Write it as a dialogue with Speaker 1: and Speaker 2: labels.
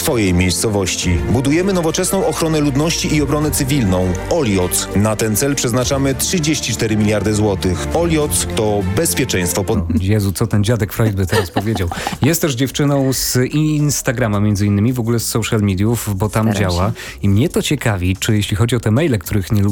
Speaker 1: Twojej miejscowości. Budujemy nowoczesną ochronę ludności i obronę cywilną. Olioc. Na ten cel przeznaczamy 34 miliardy złotych. Olioc to bezpieczeństwo
Speaker 2: Jezu, co ten dziadek Freud by teraz powiedział. Jest też dziewczyną z Instagrama między innymi, w ogóle z social mediów, bo tam
Speaker 3: Staram się.
Speaker 2: działa. I mnie to ciekawi, czy jeśli chodzi o te maile, których nie lubię